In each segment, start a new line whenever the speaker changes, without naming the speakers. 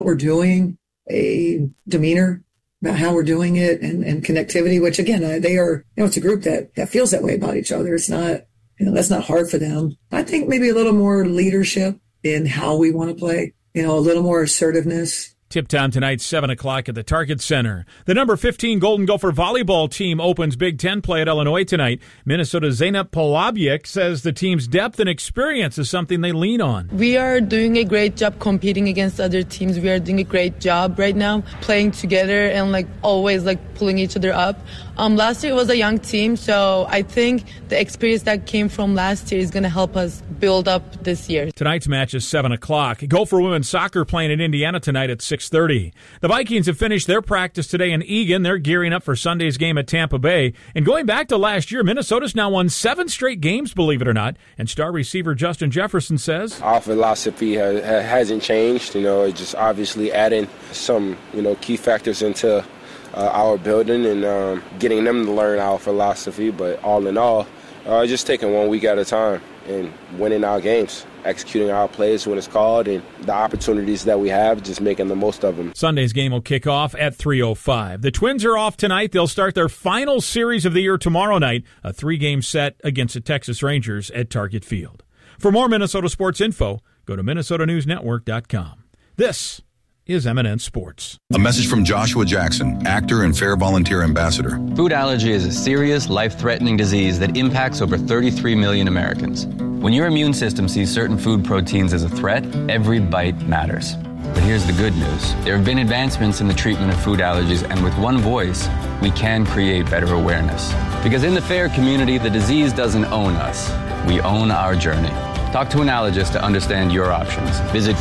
we're doing, a demeanor about how we're doing it, and connectivity, which again, they are, it's a group that feels that way about each other. It's not, that's not hard for them. I think maybe a little more leadership in how we want to play, a little more assertiveness.
Tip time tonight, 7 o'clock at the Target Center. The number 15 Golden Gopher volleyball team opens Big Ten play at Illinois tonight. Minnesota's Zeynep Polabiec says the team's depth and experience is something they lean on.
We are doing a great job competing against other teams. We are doing a great job right now playing together and always pulling each other up. Last year it was a young team, so I think the experience that came from last year is going to help us build up this year.
Tonight's match is 7 o'clock. Gopher women's soccer playing in Indiana tonight at 6:30. The Vikings have finished their practice today in Eagan. They're gearing up for Sunday's game at Tampa Bay. And going back to last year, Minnesota's now won 7 straight games, believe it or not. And star receiver Justin Jefferson says,
our philosophy hasn't changed. It's just obviously adding some, key factors into our building and getting them to learn our philosophy. But all in all, just taking 1 week at a time and winning our games, executing our plays when it's called, and the opportunities that we have, just making the most of them.
Sunday's game will kick off at 3:05. The Twins are off tonight. They'll start their final series of the year tomorrow night, a 3-game set against the Texas Rangers at Target Field. For more Minnesota sports info, go to MinnesotaNewsNetwork.com. This is Eminence Sports.
A message from Joshua Jackson, actor and Fair Volunteer Ambassador.
Food allergy is a serious, life-threatening disease that impacts over 33 million Americans. When your immune system sees certain food proteins as a threat, every bite matters. But here's the good news. There have been advancements in the treatment of food allergies, and with one voice, we can create better awareness. Because in the FAIR community, the disease doesn't own us. We own our journey. Talk to an allergist to understand your options. Visit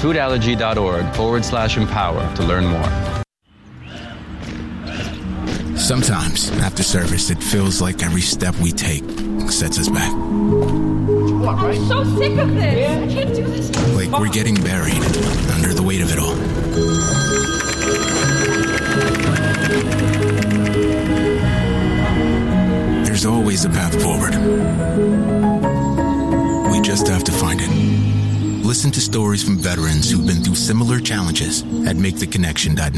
foodallergy.org/empower to learn more.
Sometimes, after service, it feels like every step we take sets us back.
I'm so sick of this. I can't do this.
Like we're getting buried under the weight of it all. There's always a path forward. We just have to find it. Listen to stories from veterans who've been through similar challenges at MakeTheConnection.net.